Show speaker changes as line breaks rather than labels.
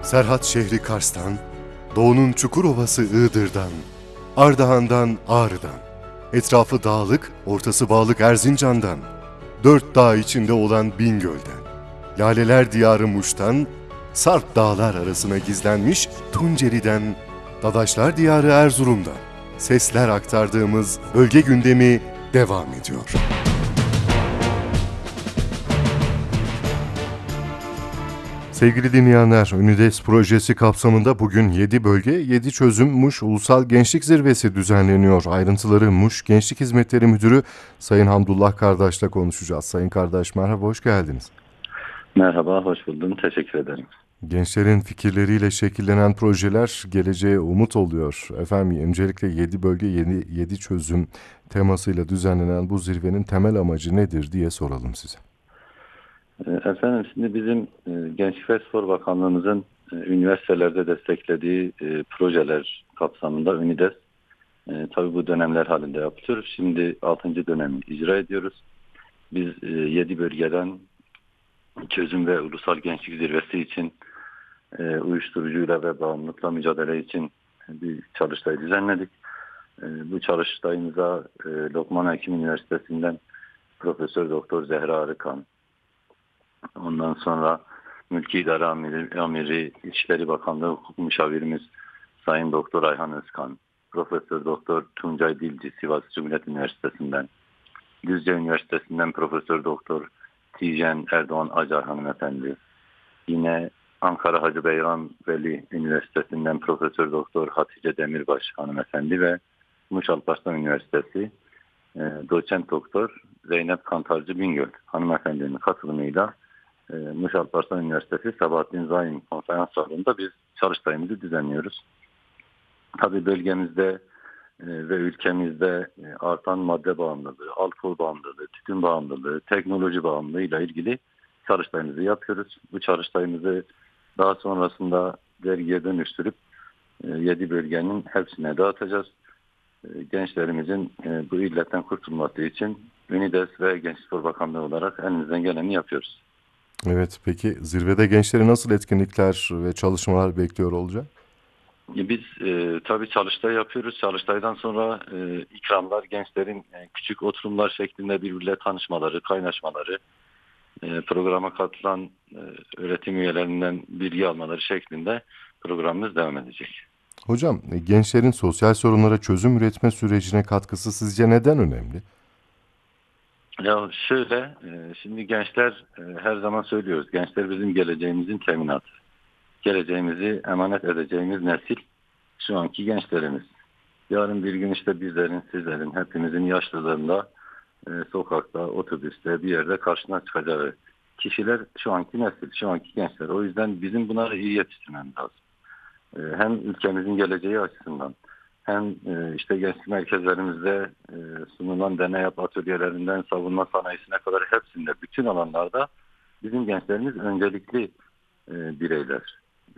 Serhat şehri Kars'tan, doğunun Çukurova'sı Iğdır'dan, Ardahan'dan Ağrı'dan, etrafı dağlık, ortası bağlık Erzincan'dan, dört dağ içinde olan Bingöl'den, Laleler Diyarı Muş'tan, Sarp dağlar arasına gizlenmiş Tunceli'den, Dadaşlar Diyarı Erzurum'dan, sesler aktardığımız bölge gündemi devam ediyor. Sevgili dinleyenler, Ünides projesi kapsamında bugün 7 bölge, 7 çözüm Muş Ulusal Gençlik Zirvesi düzenleniyor. Ayrıntıları Muş Gençlik Hizmetleri Müdürü Sayın Hamdullah Kardeş'le konuşacağız. Sayın Kardeş merhaba, hoş geldiniz.
Merhaba, hoş buldum. Teşekkür ederim.
Gençlerin fikirleriyle şekillenen projeler geleceğe umut oluyor. Efendim öncelikle 7 bölge, 7 çözüm temasıyla düzenlenen bu zirvenin temel amacı nedir diye soralım size.
Efendim şimdi bizim Gençlik ve Spor Bakanlığımızın üniversitelerde desteklediği projeler kapsamında Ünides tabii bu dönemler halinde yapılıyor. Şimdi 6. dönemi icra ediyoruz. Biz 7 bölgeden çözüm ve ulusal gençlik zirvesi için uyuşturucuyla ve bağımlılıkla mücadele için bir çalıştay düzenledik. Bu çalıştayımıza Lokman Hekim Üniversitesi'nden Profesör Doktor Zehra Arıkan, ondan sonra Mülki İdare Amiri İçişleri Bakanlığı Hukuk Müşavirimiz Sayın Doktor Ayhan Özkan, Profesör Doktor Tuncay Dilci Sivas Cumhuriyet Üniversitesi'nden, Düzce Üniversitesi'nden Profesör Doktor Tijen Erdoğan Acar hanımefendi, yine Ankara Hacı Beyran Veli Üniversitesi'nden Profesör Doktor Hatice Demirbaş hanımefendi ve Muş Alparslan Üniversitesi Doçent Doktor Zeynep Kantarcı Bingöl hanımefendinin katılımıyla Muş Alparslan Üniversitesi Sabahattin Zaim Konferans Salonu'nda biz çalıştayımızı düzenliyoruz. Tabii bölgemizde ve ülkemizde artan madde bağımlılığı, alkol bağımlılığı, tütün bağımlılığı, teknoloji bağımlılığı ile ilgili çalıştayımızı yapıyoruz. Bu çalıştayımızı daha sonrasında dergiye dönüştürüp 7 bölgenin hepsine dağıtacağız. Gençlerimizin bu illetten kurtulması için Ünides ve Gençlik Spor Bakanlığı olarak elimizden geleni yapıyoruz.
Evet, peki zirvede gençleri nasıl etkinlikler ve çalışmalar bekliyor olacak?
Biz tabii çalıştay yapıyoruz. Çalıştaydan sonra ikramlar, gençlerin küçük oturumlar şeklinde birbirleriyle tanışmaları, kaynaşmaları, programa katılan öğretim üyelerinden bilgi almaları şeklinde programımız devam edecek.
Hocam, gençlerin sosyal sorunlara çözüm üretme sürecine katkısı sizce neden önemli?
Ya şöyle, şimdi gençler her zaman söylüyoruz. Gençler bizim geleceğimizin teminatı. Geleceğimizi emanet edeceğimiz nesil şu anki gençlerimiz. Yarın bir gün işte bizlerin, sizlerin, hepimizin yaşlılığında sokakta, otobüste, bir yerde karşına çıkacağı kişiler şu anki nesil, şu anki gençler. O yüzden bizim bunları iyi yetiştirmemiz lazım. Hem ülkemizin geleceği açısından hem işte gençlik merkezlerimizde sunulan deney yap atölyelerinden savunma sanayisine kadar hepsinde, bütün alanlarda bizim gençlerimiz öncelikli bireyler.